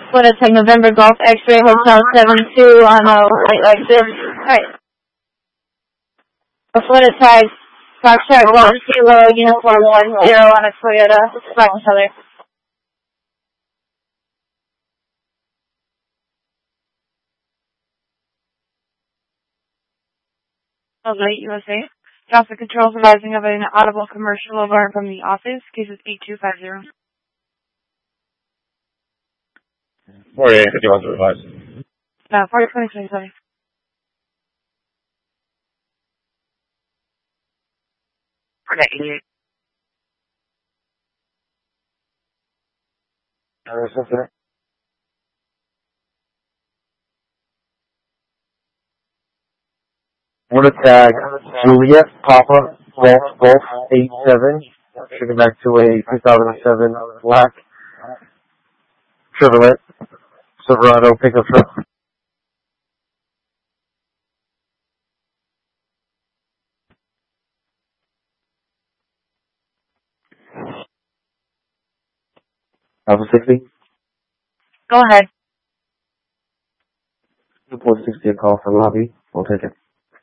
Florida Tech November Golf X-Ray Hotel 72 on right Lexus. Alright. Florida Tech Foxtrot Golf Kilo Uniform 10 on a Toyota. Black color. Late USA. Traffic control advising of an audible commercial alarm from the office. Case is 8250. 4851 supervised. 4020, sorry. For that 88. Florida Tag Juliet Papa Golf 87. Shipping back to a 2007 black Chevrolet Silverado pickup truck. Alpha 60. Go ahead. 2.60 a call for lobby. We'll take it.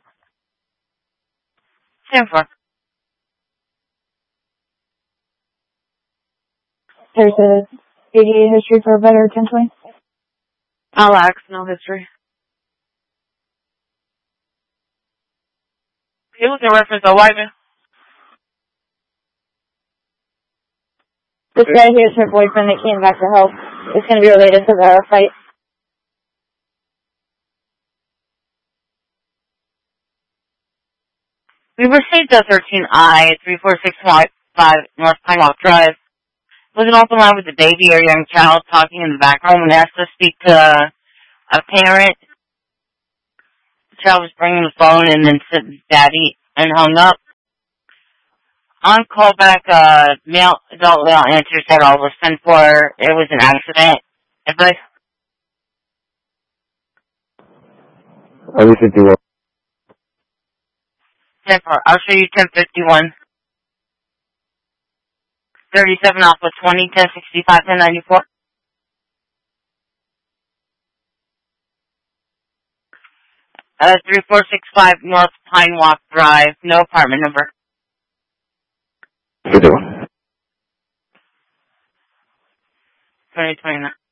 10-4. There's a ADA history for a better 1020. I'll ask, no history. He was in reference to Wyman. This guy here is her boyfriend that came back to help. It's going to be related to the fight. We received a 13I 34655 North Pine Walk Drive. Was an open line with a baby or young child talking in the back room and asked to speak to a parent. The child was bringing the phone and then said daddy and hung up. On callback, adult male answered that all was sent for. It was an accident. Advice? At least 51. 10-4. I'll show you 1051. 37 off with 20, 1065, 1094. Uh, 3465 North Pine Walk Drive. No apartment number. 51. 2029.